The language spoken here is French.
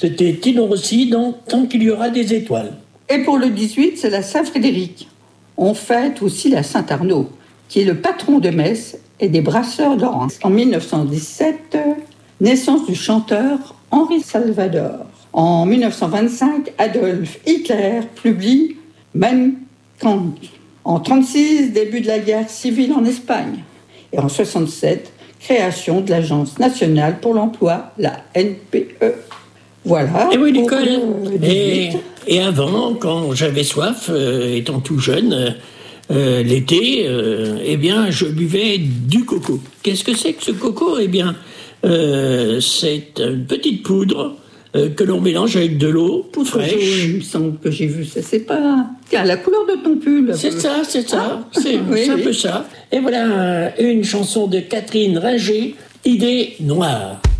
C'était Tino Rossi dans Tant qu'il y aura des étoiles. Et pour le 18, c'est la Saint-Frédéric. On fête aussi la Saint-Arnaud, qui est le patron de Metz et des brasseurs d'Oran. En 1917, naissance du chanteur Henri Salvador. En 1925, Adolf Hitler publie Mein Kampf. En 1936, début de la guerre civile en Espagne. Et en 1967, création de l'Agence nationale pour l'emploi, la NPE. Voilà. Et oui, Nicole. Et avant, quand j'avais soif, étant tout jeune, l'été, eh bien, je buvais du coco. Qu'est-ce que c'est que ce coco ? Eh bien, c'est une petite poudre que l'on mélange avec de l'eau fraîche. Il me semble que j'ai vu ça. C'est pas... Tiens, la couleur de ton pull. C'est ça. Ah, C'est un peu ça. Et voilà une chanson de Catherine Ringer, Idée noire.